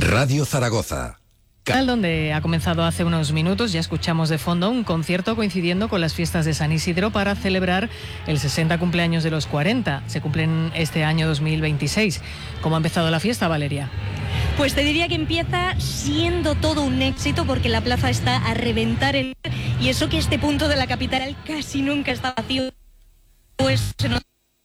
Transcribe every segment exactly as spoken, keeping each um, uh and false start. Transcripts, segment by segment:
Radio Zaragoza. Donde ha comenzado hace unos minutos, ya escuchamos de fondo un concierto coincidiendo con las fiestas de San Isidro para celebrar el sesenta cumpleaños de los cuarenta. Se cumplen este año dos mil veintiséis. ¿Cómo ha empezado la fiesta, Valeria? Pues te diría que empieza siendo todo un éxito porque la plaza está a reventar el... Y eso que este punto de la capital casi nunca está vacío. Pues se nos...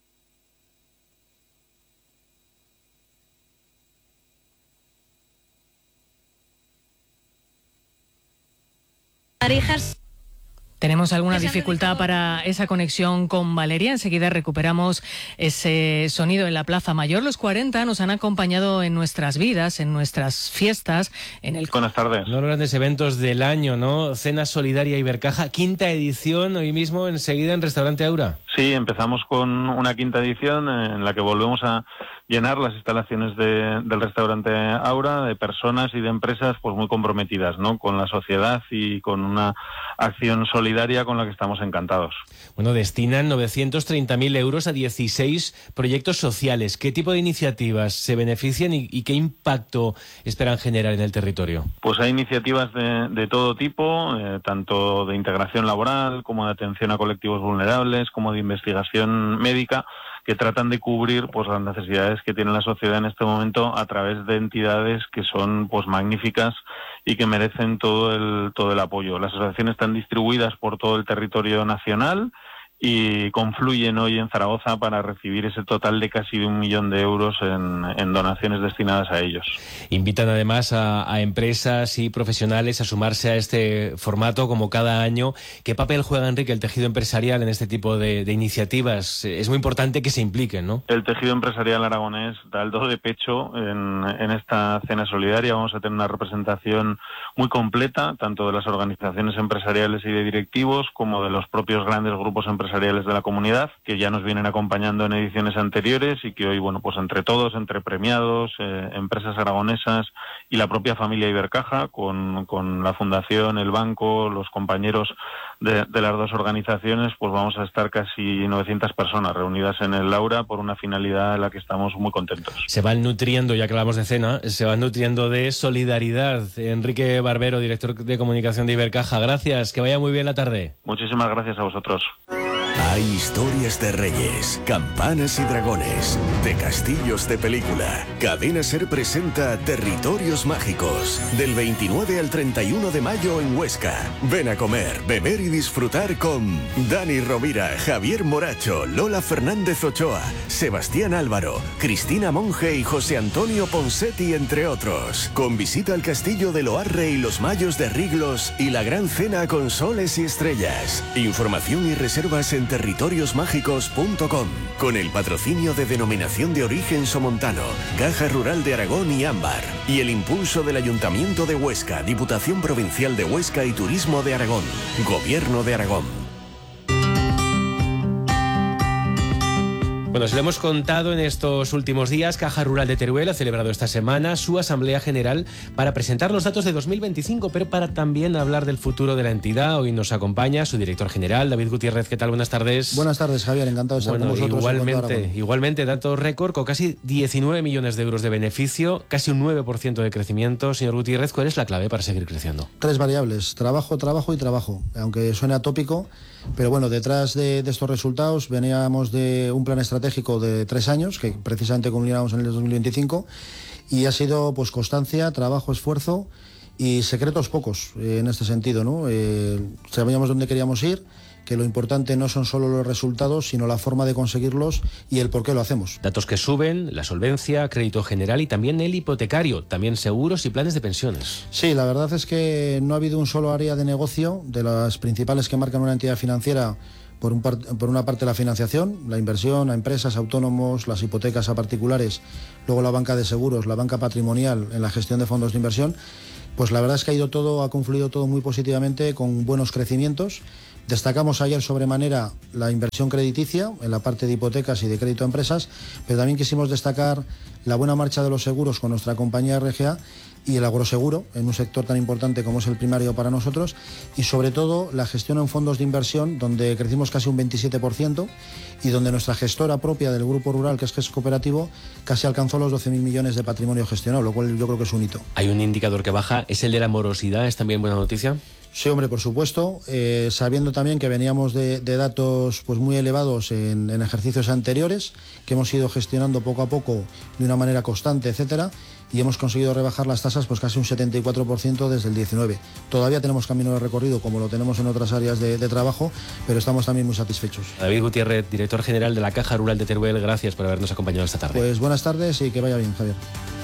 parejas. Tenemos alguna dificultad para esa conexión con Valeria. Enseguida recuperamos ese sonido en la Plaza Mayor. Los cuarenta nos han acompañado en nuestras vidas, en nuestras fiestas, en el... Buenas tardes. Uno de los grandes eventos del año, ¿no? Cena Solidaria Ibercaja, quinta edición, hoy mismo enseguida en Restaurante Aura. Sí, empezamos con una quinta edición en la que volvemos a llenar las instalaciones de, del Restaurante Aura de personas y de empresas pues muy comprometidas, ¿no?, con la sociedad y con una acción solidaria con la que estamos encantados. Bueno, destinan novecientos treinta mil euros a dieciséis proyectos sociales. ¿Qué tipo de iniciativas se benefician y, y qué impacto esperan generar en el territorio? Pues hay iniciativas de, de todo tipo, eh, tanto de integración laboral como de atención a colectivos vulnerables, como de investigación médica, que tratan de cubrir pues las necesidades que tiene la sociedad en este momento a través de entidades que son pues magníficas y que merecen todo el todo el apoyo. Las asociaciones están distribuidas por todo el territorio nacional y confluyen hoy en Zaragoza para recibir ese total de casi de un millón de euros en, en donaciones destinadas a ellos. Invitan además a, a empresas y profesionales a sumarse a este formato como cada año. ¿Qué papel juega, Enrique, el tejido empresarial en este tipo de, de iniciativas? Es muy importante que se impliquen, ¿no? El tejido empresarial aragonés da el do de pecho en, en esta cena solidaria. Vamos a tener una representación muy completa, tanto de las organizaciones empresariales y de directivos como de los propios grandes grupos empresariales empresariales de la comunidad, que ya nos vienen acompañando en ediciones anteriores y que hoy, bueno, pues entre todos, entre premiados, eh, empresas aragonesas y la propia familia Ibercaja, con, con la fundación, el banco, los compañeros de, de las dos organizaciones, pues vamos a estar casi novecientas personas reunidas en el Aura por una finalidad en la que estamos muy contentos. Se van nutriendo, ya que hablamos de cena, se van nutriendo de solidaridad. Enrique Barbero, director de comunicación de Ibercaja, gracias, que vaya muy bien la tarde. Muchísimas gracias a vosotros. Hay historias de reyes, campanas y dragones, de castillos de película. Cadena Ser presenta Territorios Mágicos, del veintinueve al treinta y uno de mayo en Huesca. Ven a comer, beber y disfrutar con Dani Rovira, Javier Moracho, Lola Fernández Ochoa, Sebastián Álvaro, Cristina Monge y José Antonio Ponsetti, entre otros. Con visita al castillo de Loarre y los Mayos de Riglos y la gran cena con soles y estrellas. Información y reservas en territorios mágicos punto com, con el patrocinio de Denominación de Origen Somontano, Caja Rural de Aragón y Ámbar, y el impulso del Ayuntamiento de Huesca, Diputación Provincial de Huesca y Turismo de Aragón, Gobierno de Aragón. Bueno, se lo hemos contado en estos últimos días. Caja Rural de Teruel ha celebrado esta semana su Asamblea General para presentar los datos de dos mil veinticinco, pero para también hablar del futuro de la entidad. Hoy nos acompaña su director general, David Gutiérrez. ¿Qué tal? Buenas tardes. Buenas tardes, Javier. Encantado de estar bueno, con vosotros. Igualmente, igualmente, datos récord con casi diecinueve millones de euros de beneficio, casi un nueve por ciento de crecimiento. Señor Gutiérrez, ¿cuál es la clave para seguir creciendo? Tres variables: trabajo, trabajo y trabajo. Aunque suene atópico, pero bueno, detrás de, de estos resultados veníamos de un plan estratégico de tres años, que precisamente culminamos en el dos mil veinticinco, y ha sido pues constancia, trabajo, esfuerzo y secretos pocos eh, en este sentido, ¿no? Eh, sabíamos dónde queríamos ir, que lo importante no son solo los resultados, sino la forma de conseguirlos y el por qué lo hacemos. Datos que suben, la solvencia, crédito general y también el hipotecario, también seguros y planes de pensiones. Sí, la verdad es que no ha habido un solo área de negocio de las principales que marcan una entidad financiera. Por, un par, por una parte la financiación, la inversión a empresas, autónomos, las hipotecas a particulares, luego la banca de seguros, la banca patrimonial en la gestión de fondos de inversión. Pues la verdad es que ha ido todo, ha confluido todo muy positivamente con buenos crecimientos. Destacamos ayer sobremanera la inversión crediticia en la parte de hipotecas y de crédito a empresas, pero también quisimos destacar la buena marcha de los seguros con nuestra compañía R G A y el agroseguro, en un sector tan importante como es el primario para nosotros, y sobre todo la gestión en fondos de inversión, donde crecimos casi un veintisiete por ciento y donde nuestra gestora propia del Grupo Rural, que es GES Cooperativo, casi alcanzó los doce mil millones de patrimonio gestionado, lo cual yo creo que es un hito. Hay un indicador que baja, ¿es el de la morosidad? ¿Es también buena noticia? Sí, hombre, por supuesto, eh, sabiendo también que veníamos de, de datos pues muy elevados en, en ejercicios anteriores, que hemos ido gestionando poco a poco de una manera constante, etcétera, y hemos conseguido rebajar las tasas pues casi un setenta y cuatro por ciento desde el diecinueve. Todavía tenemos camino de recorrido, como lo tenemos en otras áreas de, de trabajo, pero estamos también muy satisfechos. David Gutiérrez, director general de la Caja Rural de Teruel, gracias por habernos acompañado esta tarde. Pues buenas tardes y que vaya bien, Javier.